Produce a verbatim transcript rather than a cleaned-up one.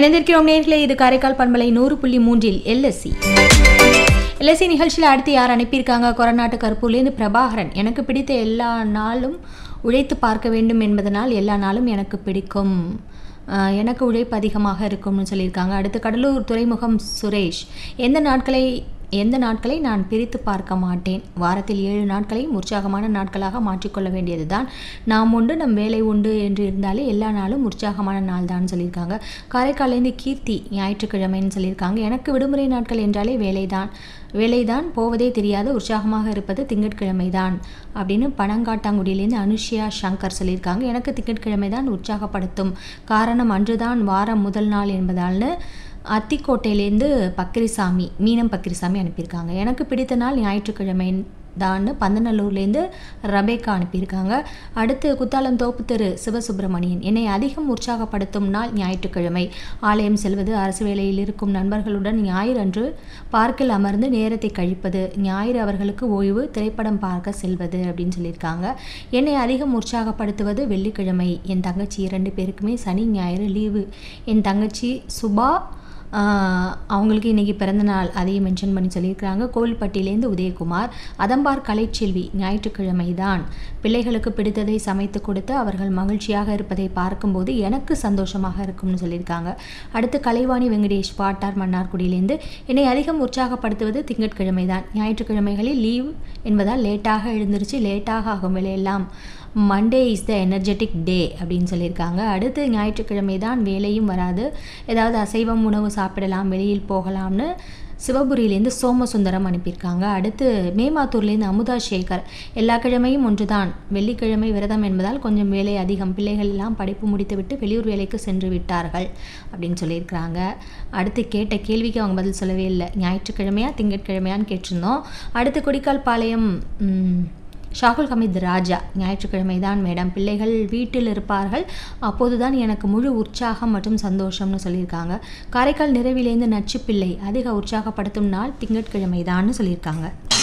இணைந்திருக்கிறோம் நேர்களே. இது காரைக்கால் பண்பலை நூறு புள்ளி மூன்றில் எல்எஸ்சி எல்எஸ்சி நிகழ்ச்சியில் அடுத்து யார் அனுப்பியிருக்காங்க? கொரநாட்டு கருப்பூர்லேருந்து பிரபாகரன். எனக்கு பிடித்த எல்லா நாளும் உழைத்து பார்க்க வேண்டும் என்பதனால் எல்லா நாளும் எனக்கு பிடிக்கும், எனக்கு உழைப்பு அதிகமாக இருக்கும்னு சொல்லியிருக்காங்க. அடுத்து கடலூர் துறைமுகம் சுரேஷ். எந்த நாட்களை எந்த நாட்களை நான் பிரித்து பார்க்க மாட்டேன். வாரத்தில் ஏழு நாட்களையும் உற்சாகமான நாட்களாக மாற்றிக்கொள்ள வேண்டியது தான். நாம் உண்டு நம் வேலை உண்டு என்று இருந்தாலே எல்லா நாளும் உற்சாகமான நாள் தான் சொல்லியிருக்காங்க. காரைக்காலேருந்து கீர்த்தி. ஞாயிற்றுக்கிழமைன்னு சொல்லியிருக்காங்க. எனக்கு விடுமுறை நாட்கள் என்றாலே வேலைதான் வேலைதான் போவதே தெரியாது, உற்சாகமாக இருப்பது திங்கட்கிழமை தான் அப்படின்னு பனங்காட்டாங்குடியிலேருந்து அனுஷியா சங்கர் சொல்லியிருக்காங்க. எனக்கு திங்கட்கிழமை தான் உற்சாகப்படுத்தும், காரணம் அன்றுதான் வாரம் முதல் நாள் என்பதால்னு அத்திக்கோட்டையிலேருந்து பக்கிரிசாமி மீனம் பக்கிரிசாமி அனுப்பியிருக்காங்க. எனக்கு பிடித்த நாள் ஞாயிற்றுக்கிழமை தான் பந்தநல்லூர்லேருந்து ரபேக்கா அனுப்பியிருக்காங்க. அடுத்து குத்தாலம் தோப்பு தெரு சிவசுப்பிரமணியன். என்னை அதிகம் உற்சாகப்படுத்தும் நாள் ஞாயிற்றுக்கிழமை. ஆலயம் செல்வது, அரசு வேலையில் இருக்கும் நண்பர்களுடன் ஞாயிறு அன்று பார்க்கில் அமர்ந்து நேரத்தை கழிப்பது, ஞாயிறு அவர்களுக்கு ஓய்வு, திரைப்படம் பார்க்க செல்வது அப்படின்னு சொல்லியிருக்காங்க. என்னை அதிகம் உற்சாகப்படுத்துவது வெள்ளிக்கிழமை. என் தங்கச்சி இரண்டு பேருக்குமே சனி ஞாயிறு லீவு. என் தங்கச்சி சுபா, அவங்களுக்கு இன்றைக்கி பிறந்தநாள், அதையும் மென்ஷன் பண்ணி சொல்லியிருக்கிறாங்க. கோவில்பட்டியிலேருந்து உதயகுமார். அதம்பார் கலைச்செல்வி. ஞாயிற்றுக்கிழமை தான் பிள்ளைகளுக்கு பிடித்ததை சமைத்து கொடுத்து அவர்கள் மகிழ்ச்சியாக இருப்பதை பார்க்கும்போது எனக்கு சந்தோஷமாக இருக்கும்னு சொல்லியிருக்காங்க. அடுத்து கலைவாணி வெங்கடேஷ் பாட்டார் மன்னார்குடியிலேருந்து என்னை அதிகம் உற்சாகப்படுத்துவது திங்கட்கிழமை தான். ஞாயிற்றுக்கிழமைகளில் லீவ் என்பதால் லேட்டாக எழுந்திருச்சு லேட்டாக ஆகும் வேலையெல்லாம் மண்டே இஸ் த எனர்ஜெட்டிக் டே அப்படின்னு சொல்லியிருக்காங்க. அடுத்து ஞாயிற்றுக்கிழமை தான் வேலையும் வராது, ஏதாவது அசைவம் உணவு சாப்பிடலாம், வெளியில் போகலாம்னு சிவபுரியிலேருந்து சோமசுந்தரம் அனுப்பியிருக்காங்க. அடுத்து மேமாத்தூர்லேருந்து அமுதா சேகர். எல்லா கிழமையும் ஒன்று தான், வெள்ளிக்கிழமை விரதம் என்பதால் கொஞ்சம் வேலை அதிகம், பிள்ளைகள் எல்லாம் படிப்பு முடித்துவிட்டு வெளியூர் வேலைக்கு சென்று விட்டார்கள் அப்படின்னு சொல்லியிருக்கிறாங்க. அடுத்து கேட்ட கேள்விக்கு அவங்க பதில் சொல்லவே இல்லை. ஞாயிற்றுக்கிழமையா திங்கட்கிழமையான்னு கேட்டிருந்தோம். அடுத்து கொடிக்கால் பாளையம் ஷாகுல் ஹமீத் ராஜா. ஞாயிற்றுக்கிழமை தான் மேடம், பிள்ளைகள் வீட்டில் இருப்பார்கள், அப்போதுதான் எனக்கு முழு உற்சாகம் மற்றும் சந்தோஷம்னு சொல்லியிருக்காங்க. காரைக்கால் நிறைவிலேருந்து நச்சுப்பிள்ளை. அதிக உற்சாகப்படுத்தும் நாள் திங்கட்கிழமை தான்னு சொல்லியிருக்காங்க.